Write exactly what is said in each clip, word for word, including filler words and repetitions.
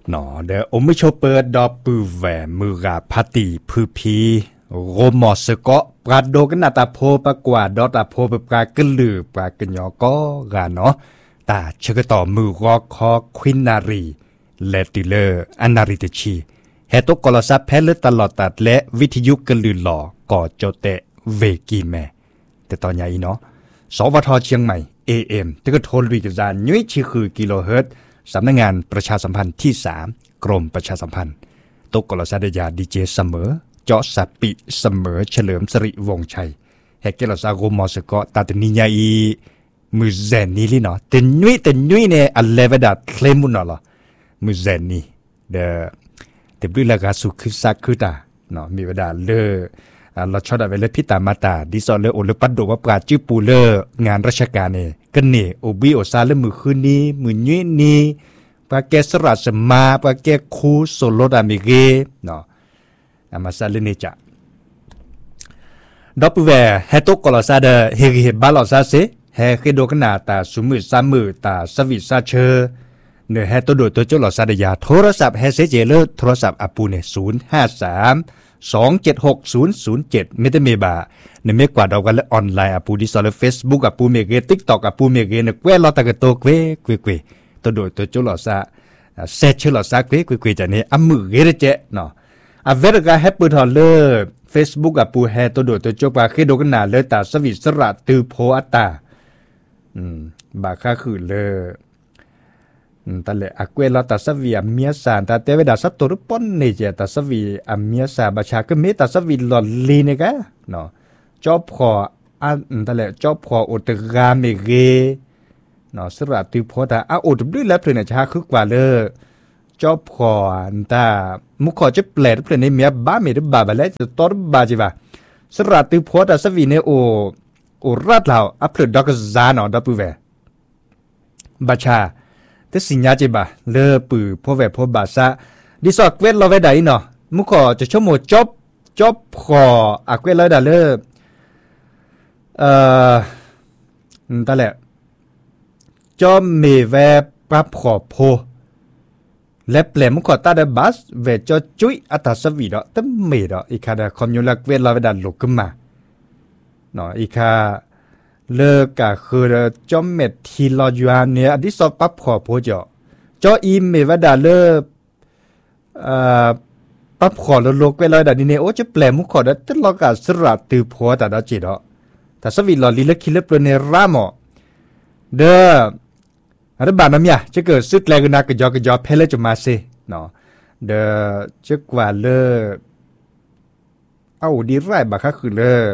หนอเดออมชเปิดดอปือแหวมือกาพัติพือพีโรมอสเกาะปราดโดกันนาตาโพปกว่าดอตาโพปปรากลือปรากญอก็กาเนาะตาเชกต่อมือรอคอควินนารีเลติเลอร์อนาริตชีเฮตกกลซับแพลตลอดตัดและวิทยุกลือหล่อก่อโจเตเวกีแมแต่ตอนใหญ่เนาะสวทเชียงใหม่ เอ เอ็ม ที่ก็โทรลุยกันจานยุ้ยชื่อคือกิโลเฮิรตซ์สำนักงานประชาสัมพันธ์ที่สามกรมประชาสัมพันธ์ตกกลสัตยาดีเจเสมอเจาะสับปิเสมอเฉลิมสิริวงศ์ชัยแฮกเกลซาโกมอสกอตาตนิยาอีมือเซนนี่ลิเนาะแต่ยุ้ยแต่ยุ้ยเนี่ยอัลเลวดาเคลมุนเนาะล่ะมือเซนนี่เดอแต่บริลากาสุคือสักคือตาเนาะมีเวลาเลอเราชอบอะไรเลยพิตามาตาดิซอเลโอเลปัดโดว่าปราจื้อปูเลงานราชการเนี่ยกันเนี่ยโอบีโอซาเลมือคืนนี้มือยุ้ยนี้ปาเกสราสมาปาเกคูโซโลดามิเกเนาะอามาซาเลเนจ่าดอปเวเฮตุกกลซาเดเฮกิเฮบาลอซาเซเฮคิโดกันนาตาสุมือซามือตาสวิซาเชอเนเฮตุโดตัวเจ้าลอซาเดยาโทรศัพท์เฮเซเจเลโทรศัพท์อาปูเนศูนย์ห้าสามสองเจ็ดหกศูนย์ศูนย์เจ็ดเมตเมบาในเมกว่าดอกกันและออนไลน์อาปูดิซอลเฟซบุ๊กอาปูเมเกติ๊กต็อกอาปูเมเกเนเกวลอตะกะโตเกวเกวเกวตัวโดตัวเจ้าลอซาเซชลอซาเกวเกวเกวจะเนี่ยอามือเกเรเจเนาะอาเวรกาแฮปเปิลทอลเลอร์เฟซบุ๊กอาปูแฮตัวโดตัวเจ้าปาเคโดกันนาเลตาสวิสระตือโพอัตตาอืมบาค่าคือเลอแต่เลยอากเวลาตัดสวีอเมียสานแต่เทวดาสัตว์ตัวปนเนี่ยจะตัดสวีอเมียสาบัชาก็มีตัดสวีหลอดลีเนี่ยกันเนาะจอบพออันแต่เลยจอบพออุตกาเมเกเนาะสระติพอแต่อาอุตด้วยแล้วเพื่อนชาคือกว่าเลยจอบพอแต่มุขจะเปลี่ยนเพื่อนในเมียบ้าเมียหรือบาบแล้วจะต้นบาจีว่าสระติพอแต่สวีเนี่ยโอโอรัดเราอัพเดทดอกซานอดับเวบัชาแต่สิญญาจิบะเลอปือพ่อแวพ่อบาซาดิสอกเวทเราไว้ได้เนาะมุขอจะชั่วโมงจบจบพออักเวทเราได้เลอเอ่อนั่นแหละจอมเมแวปรับขอโพและเปลี่ยนมุขอตาได้บัสเวจจุยอัตสวีดอตั้งเมดออีกคาดคอมยูลักเวทเราไว้ได้ลุกขึ้นมาเนาะอีกคาเลิกกะคือจอมเม็ดทีลอยูานเนี่ยดิสอปั๊บขอโพจ่อจออีเมวดาเลิกเอ่อปั๊บขอแล้วโลกเวลาดานี่เนี่ยโอ้จะแปลมุขอได้ตลอดกะสระตือโพแต่ดาจิดอแต่สวิลอลีเล็กคิเลปเนรามอเด้ออะไรบ้านน้ำยาจะเกิดซึกแรงนักกะยอกะยอเพลจะมาเซเนาะเด้อจะกว่าเลิกเอาดีไรบะคะคือเลิก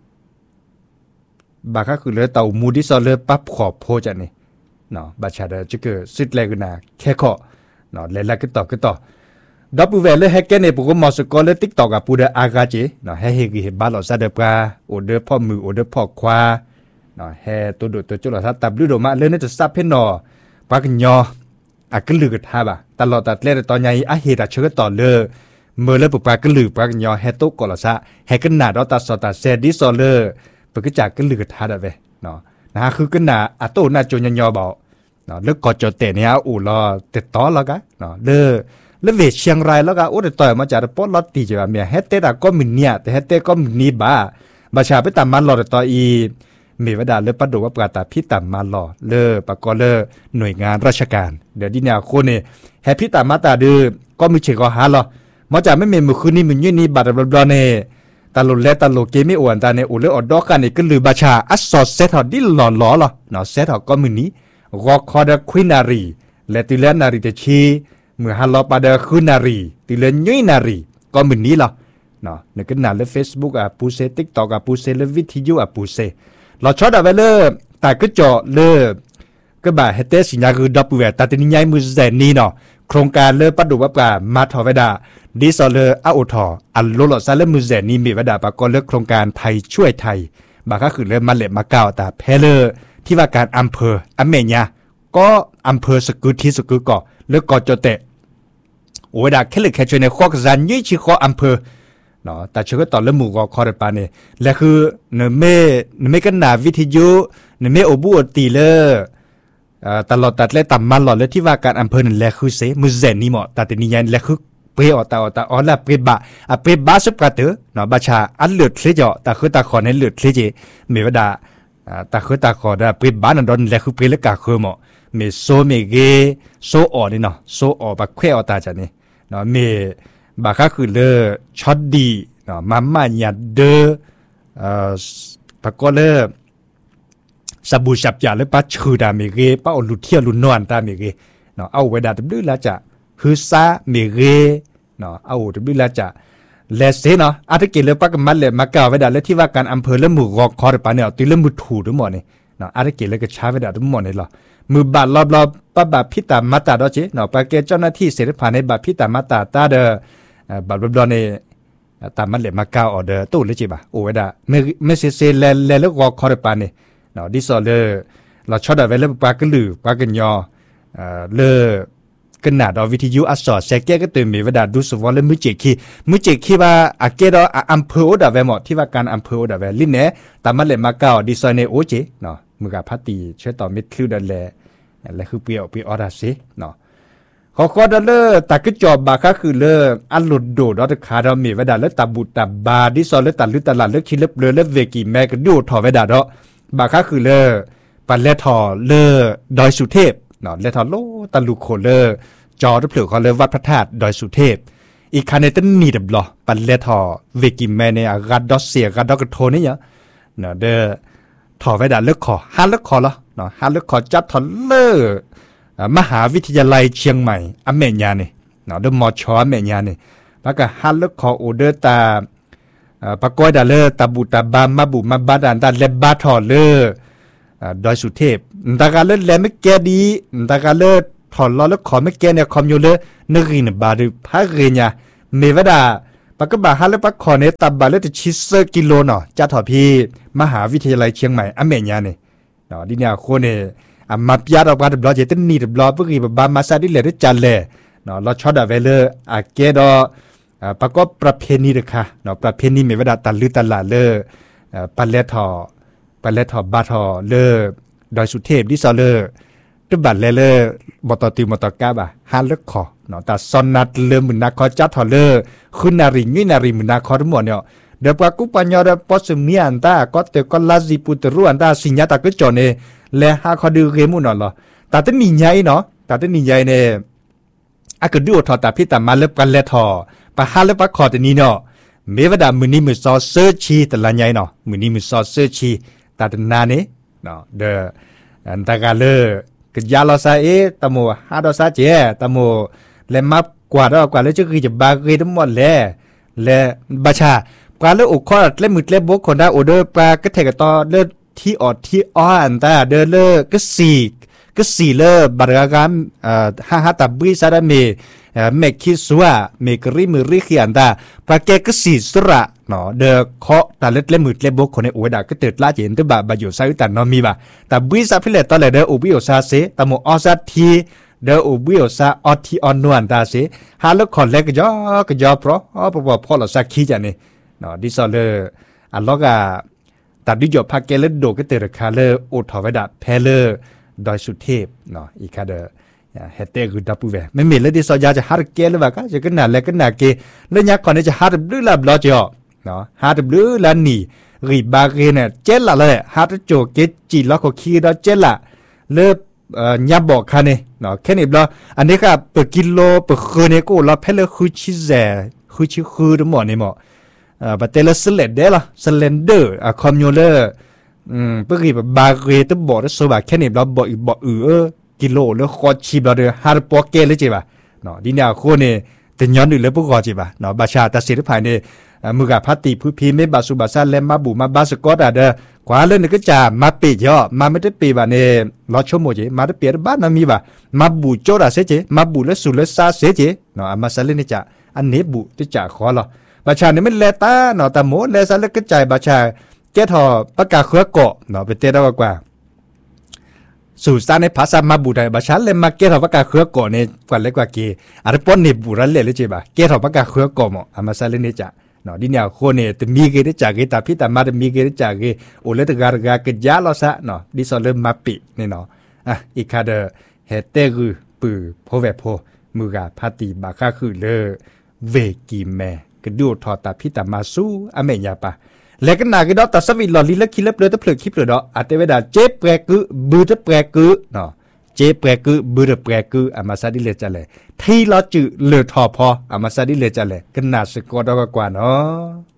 บาค่าคือเลยเต่ามูดิซอเลอร์ปั๊บขอบโพจันนี่เนาะบาชาเดจะเกิดสุดแรงนะแค่ขอเนาะเลยละก็ต่อก็ต่อดับเบิลเลยแฮกเกอร์เนี่ยพวกมอสกอเลติ๊กตอกกับปูเดอากาเจเนาะให้เฮกิเฮบาลอซาเดปราโอเดอพ่อมือโอเดอพ่อควาเนาะแฮตัวดูตัวจุลทัศน์ตับดูดมาเลยเนี่ยจะซับเพนนอปากญออ่ะก็ลือกันท่าบ่ะตลอดตัดเล่นตอนใหญ่อ่ะเฮดเชื่อต่อเลยเมื่อเลิกปากก็ลือปากญอแฮโตกอลซะแฮกันหนาดอตัดสอตัดเซดิซอเลอร์ก็จากก็ลือทัดเอาไว้เนาะนะคือก็น่ะอะโตน่ะจนยอๆบ่เนาะเลิกกอจอเตเนี่ยอู่รอติดต่อแล้วกะเนาะเลิกแล้วเวเชียงรายแล้วก็โอ้ต่อยมาจากปอลอตติจะว่าเมียเฮ็ดเตดก็มิเนี่ยแต่เฮ็ดเตก็มินี่บ้าบาชาไปตามมันรอต่ออีมีวดาเลิกปัดดูว่าประกาศพี่ตามมันรอเลิกปกเลิกหน่วยงานราชการเดี๋ยวดิแนวคนนี่แฮปปี้ตามมาตาดื้อก็มีเฉก็หาหรอมาจากไม่มีมื้อคืนนี้มื้อนี้นี่บัดบลอๆเนี่ยตลอดและตลอดเกมไม่อวนตาในอุลเลอดอกกันนี่ก็ลือบาชาอัสซอเซตฮอดิหล่อหล่อหรอเนาะเซตฮอก็มือนี้รอคอดควินารีและติเลนารีเตชีเมื่อฮัลโลปาเดควินารีติเลยุยนารีก็มือนี้หรอเนาะในกันนาเลเฟซบุ๊กอ่ะปูเซติ๊กต็อกอ่ะปูเซเลวิทยุอ่ะปูเซเราชอบเอาไว้เลยแต่ก็จ่อเลยก็บ่าเฮเตสิญญาคือดับเวตาตินิยายมือแสนนี้เนาะโครงการเลิกปัดดูว่าปลามาทอเวดาดิซอเลอร์อาโอทออัลโลลอซาเลมือแสนนี้มีเวดาปากก็เลิกโครงการไทยช่วยไทยบางก็คือเลิกมาเล็บมาเก่าแต่เพเลอร์ที่ว่าการอำเภออเมญาก็อำเภอสกุลที่สกุลก่อเลิกก่อโจเตโอ้เวดาแค่เลิกแค่ช่วยในข้อกันยี่ชิข้ออำเภอเนาะแต่เชื่อต่อเรื่องหมู่ก็คอร์ดปานี่และคือเนเม่เนเม่กันหนาวิทยุเนเม่โอบูอตีเลอร์ตลอดตัดเลยต่ำมันหลอดเลยที่ว่าการอำเภอนั่นแหละคือเสมือเจนนี่หมอแต่ที่นี่ยันแหละคือเปรอตาอตาอ๋อละเปรบะอ่ะเปรบะสุกระเตอเนาะบัชาอันเลือดเคลจอแต่คือตาขอในเลือดเคลจเมวดาอ่าแต่คือตาขอได้เปรบะนั่นโดนแหละคือเปรละกาคือหมอเมโซเมเกโซออนี่เนาะโซออบักเควอตาจันนี่เนาะเมบาค่าคือเลอช็อตดีเนาะมาม่าญาเดอเอ่อปะก็เลอสบู่ฉับยาเลยป้าชื่อดาเมเกป้าเอาลุเทียลุนอนตาเมเกเนาะเอาเวดาตบดื้อแล้วจะฮือซาเมเกเนาะเอาตบดื้อแล้วจะเลเซเนาะอาทิตย์เลยป้าก็มันเลยมากล่าวเวดาเลยที่ว่าการอำเภอเริ่มมือรอกคอร์ปาเนี่ยตีเริ่มมือถูด้วยหมดนี่เนาะอาทิตย์เลยก็ช้าเวดาทั้งหมดนี่หรอมือบาดรอบๆป้าบาพิตามาตาดอเจเนาะป้าเกเจ้าหน้าที่เสด็จผ่านในบาพิตามาตาตาเดอบาดรอบๆในตามมันเลยมากล่าวออเดอร์ตู้เลยจีบ่าโอ้เวดาไม่ไม่เซเซเลเลแล้วรอกคอร์ปานี่เนาะดิสอเลอเราชอบได้เวลาปากกลือปากกันยอเอ่อเลอกันหนาดอวิทยุอัสสอแซกแกก็ตื่นมีเวลาดูสวอลเลมือเจคีมือเจคีว่าอาเกดออำเภอดาเวหมดที่ว่าการอำเภอดาเวลินเน่ตามมาเลยมาเก่าดีไซน์ในโอเจเนาะมือกับพัตตีเชื่อต่อมิดคลิวดันแลและคือเปียวปีออดาเซเนาะขอขอดอลเลอร์ตากึจอบบาก็คือเลออันหลุดโดดอตคาดอมีเวลาเลตับบุตบบาดิซอลเลตัดลึตลาดเลคิเลเลเลเวกีแมกดูถอเวลาดอบาก็คือเลอปันเลทอเลอดอยสุเทพเนาะเลทอโลตะลุโคเลอจอร์เปลือกเขาเลอวัดพระธาตุดอยสุเทพอีกคันในต้นนีดับล้อปันเลทอเวกิแมเนอากัดดอเซียกัดดอกโทนี่เนาะเนาะเดอถอไว้ด่าเลิกขอห้าเลิกขอละเนาะห้าเลิกขอจัดถอเลอมหาวิทยาลัยเชียงใหม่อเมญาเนี่ยเนาะเดอมอชออเมญาเนี่ยแล้วก็ห้าเลิกขอโอเดอตาปะก้อยด่าเลอตาบุตาบามาบุมาบาดานตาเลบาถอเลอดอยสุเทพตาการเลิศแลไม่แก่ดีตาการเลิศถอนล้อแล้วขอไม่แก่เนี่ยคอมอยู่เลยนึกอินบาดูพาเรียนเมวดาปากกบาฮัลแล้วปักขอเนี่ยตับบาเลิศชิสกิโลเนาะจะถอพี่มหาวิทยาลัยเชียงใหม่อเมญาเนี่ยเนาะดิเนี่ยคนเนี่ยอามาพิจารณาการดับล้อเจตันนี่ดับล้อพวกนี้บามาซาดิเลได้จันเลยเนาะเราชอบดับเวลเลอร์อาเกดอปากก็ประเพณีเลยค่ะเนาะประเพณีเมวดาตันลือตลาดเลอปันเลทอปันเลทอบาทอเลอดอยสุเทพดิซอเลอร์ตบัดเลเลอร์บอตติมอตกาบะฮาเล็กขอเนาะแต่ซอนนัดเลอมุนนาคอจัดทอเลอร์คุณนาริงินาริมุนนาคอทั้งหมดเนี่ยเดี๋ยวปากุปัญญาเดปอสมีอันตาก็เตก็ลาซิปุตรุอันตาสิญญาตาก็จอเนี่ยและหาคอดูเกมุนเนาะแต่ต้นนี่ใหญ่เนาะแต่ต้นนี่ใหญ่เนี่ยอาก็ดูทอแต่พี่แต่มาเล็บกันเลทอปะฮาเล็บปะคอตัวนี้เนาะเมวดามือนี้มือซอเซอร์ชีแต่ละใหญ่เนาะมือนี้มือซอเซอร์ชีแต่ตนาเนี่ยเนาะเดออันตากาเลก็ยาลอซาเอตะโมฮาดอซาเจตะโมเลมับกว่าดอกว่าแล้วจะคือจะบาเกทั้งหมดแลและบาชากว่าแล้วอกคอดเล่มือเล่บกคนได้โอเดอร์ปลาก็เทกตอเลือดที่ออดที่อ้ออันตาเดอเลอก็สีก็สีเลอบารากามเอ่อฮาฮาตาบิซาดาเมเอ่อเมคิสัวเมกริมือริขิอันตาปลาแกก็สีสุระเนาะเดอเคาะตาเล็ดเล่มือเล่บกคนในโอดาก็เติดลาเจนตบะบาอยู่ซาอุตันนอมีบะแต่บิซาพิเลตอเลเดออุบิโอซาเซตะโมออซาทีเดออุบิโอซาออทีออนนวนตาเซฮาลคอนเล็กจอกจอเพราะอ๋อปะพอลสักขี้จันนี่เนาะดิซอเลออัลลอกาตัดดิจอพักเกลโดก็เตอคาเลโอทอเวดาเพเลดอยสุเทพเนาะอีคาเดเฮเตกุดับปูเวไม่มีเลยดิซอยาจะฮาร์เกลว่าก็จะกันน่ะเล็กกันน่ะเกแล้วยักก่อนจะฮาร์บลูลาบลอจอเนาะฮาร์บลูลานี่รีบาเกเนี่ยเจล่ะเลยฮาร์โจเกจีล็อกคีดอเจล่ะเลิบเอ่อยับบอกคันนี่เนาะแค่นี้บลออันนี้ก็เปิดกิโลเปิดคืนเนี่ยกูเราเพลคือชิแซคือชิคือทั้งหมดนี่หมดเอ่อบัดเตลสเลดเด้ล่ะสเลนเดอร์อ่ะคอมยูเลอร์อืมเพื่อที่แบบบาเกตบอกได้สบายแค่นี้เราบอกอีกบอกเออกิโลแล้วคอชีบเราเดือฮาร์ปอเกเลยจีบะเนาะดิเนี่ยคนเนี่ยแต่ย้อนดูแล้วพวกคอจีบะเนาะบาชาตัดสินภายในมือกับพัตติผู้พีไม่บาสุบาซาเลมาบุมาบาสกอตอ่ะเด้อกว่าเรื่องนี้ก็จะมาปีเยอะมาไม่ได้ปีบะเนี่ยเราชมโมจีมาได้ปีบ้านนามีบะมาบุโจระเสจีมาบุและสุเลซาเสจีเนาะมาซาเลนี่จะอันนี้บุที่จะขอเราบาชาเนี่ยไม่เลต้าเนาะแต่โมเลซาเลก็ใจบาชาแกทอปากกาเครือเกาะเนาะไปเตะได้กว่าสู่ซาในภาษามาบุได้บาชาเลมาแกทอปากกาเครือเกาะเนี่ยกว่าเล็กกว่าเกอะไรป้อนเนี่ยบุรันเลยเลยจีบะแกทอปากกาเครือเกาะมั้งอามาซาเลนี่จะเนาะดิเนี่ยคนเนี่ยจะมีเกได้จากเกแต่พี่แต่มาจะมีเกได้จากเกโอเลตการกากระยาลอซะเนาะดิซอเลมาปิเนี่ยเนาะอ่ะอีกคาเดเฮเตรุปือโพเวโพมือกาพาติบาคาคือเลเวกิแมกระดูทอตาพิตามาซูอเมญาปะแล้วก็นาก็ดอตัสวิลลอลีละคิลเปลตะเพลคิปเลดออาเตเวดาเจเปรกุบูตะเปรกุเนาะเจเปรกุบูตะเปรกุอามาซาดิเลจะเลยที่ลอจือเลทอพออามาซาดิเลจะเลยก็นาสกอดอกว่าเนาะ